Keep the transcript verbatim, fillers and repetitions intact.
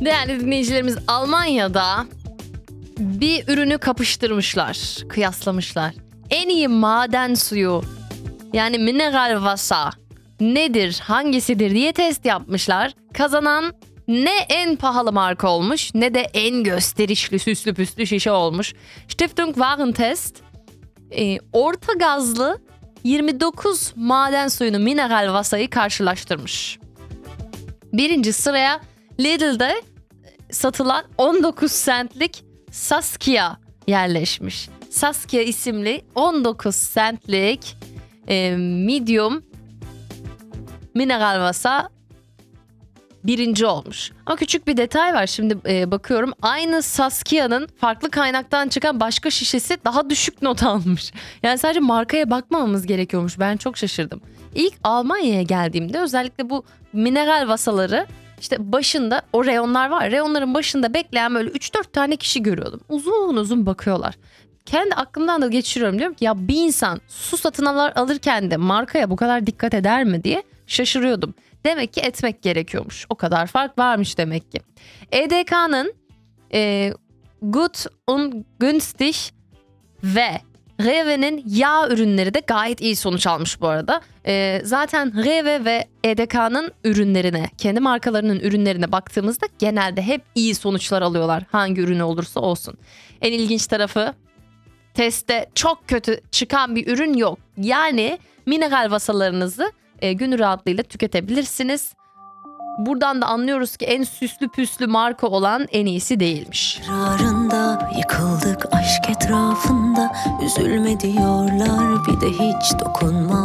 Değerli dinleyicilerimiz, Almanya'da bir ürünü kapıştırmışlar, kıyaslamışlar. En iyi maden suyu, yani mineral Wasser nedir, hangisidir diye test yapmışlar. Kazanan ne en pahalı marka olmuş ne de en gösterişli süslü püslü şişe olmuş. Stiftung Warentest e, orta gazlı yirmi dokuz maden suyunu, mineral Wasser'ı karşılaştırmış. Birinci sıraya Lidl'de satılan on dokuz centlik Saskia yerleşmiş. Saskia isimli on dokuz centlik e, medium mineral Wasser birinci olmuş. Ama küçük bir detay var. Şimdi e, bakıyorum, aynı Saskia'nın farklı kaynaktan çıkan başka şişesi daha düşük not almış. Yani sadece markaya bakmamamız gerekiyormuş. Ben çok şaşırdım. İlk Almanya'ya geldiğimde özellikle bu mineral Wasser'ları işte başında, o reyonlar var. Reyonların başında bekleyen böyle üç dört tane kişi görüyordum. Uzun uzun bakıyorlar. Kendi aklımdan da geçiriyorum, diyorum ki ya bir insan su satın alır, alırken de markaya bu kadar dikkat eder mi diye şaşırıyordum. Demek ki etmek gerekiyormuş. O kadar fark varmış demek ki. E D K'nın e, Gut und Günstig ve Rewe'nin yağ ürünleri de gayet iyi sonuç almış bu arada. E, zaten Rewe ve E D K'nın ürünlerine, kendi markalarının ürünlerine baktığımızda genelde hep iyi sonuçlar alıyorlar. Hangi ürünü olursa olsun. En ilginç tarafı, testte çok kötü çıkan bir ürün yok. Yani mineral Wasser'larınızı e, gönül rahatlığıyla tüketebilirsiniz. Buradan da anlıyoruz ki en süslü püslü marka olan en iyisi değilmiş. Rarında yıkıldık aşk etrafında, üzülme diyorlar bir de hiç dokunma.